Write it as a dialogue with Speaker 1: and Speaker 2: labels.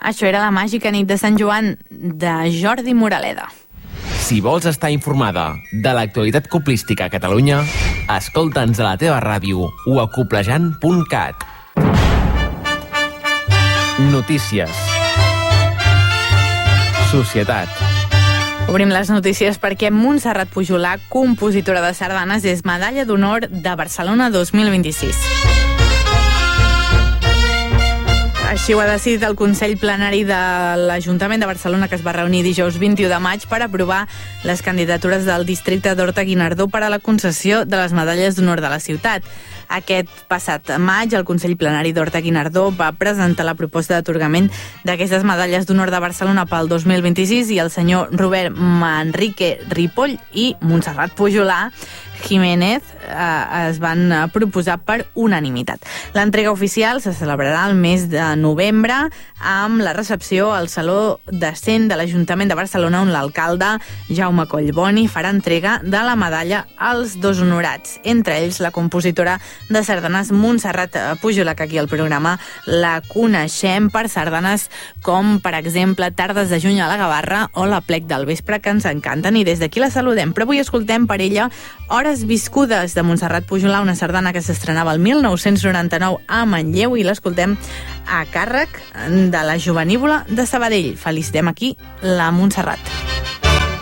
Speaker 1: Això era La màgica nit de Sant Joan, de Jordi Moraleda.
Speaker 2: Si vols estar informada de l'actualitat coplística a Catalunya, escolta'ns a la teva ràdio o a coplejant.cat. Notícies. Societat.
Speaker 1: Obrim les notícies perquè Montserrat Pujolà, compositora de sardanes, és medalla d'honor de Barcelona 2026. Així ho ha decidit el Consell Plenari de l'Ajuntament de Barcelona, que es va reunir dijous 21 de maig per aprovar les candidatures del districte d'Horta-Guinardó per a la concessió de les medalles d'honor de la ciutat. Aquest passat maig, el Consell Plenari d'Horta-Guinardó va presentar la proposta d'atorgament d'aquestes medalles d'honor de Barcelona pel 2026 i el senyor Robert Manrique Ripoll i Montserrat Pujolà Jiménez es van proposar per unanimitat. L'entrega oficial se celebrarà el mes de novembre amb la recepció al Saló de Cent de l'Ajuntament de Barcelona, on l'alcalde Jaume Collboni farà entrega de la medalla als dos honorats, entre ells la compositora de sardanes Montserrat Pujolà, que aquí al programa la coneixem per sardanes com, per exemple, Tardes de juny a la Gavarra o La plec del vespre, que ens encanten, i des d'aquí la saludem. Però avui escoltem per ella Hores viscudes de Montserrat Pujolà, una sardana que s'estrenava el 1999 a Manlleu, i l'escoltem a càrrec de la Jovenívola de Sabadell. Felicitem aquí la Montserrat.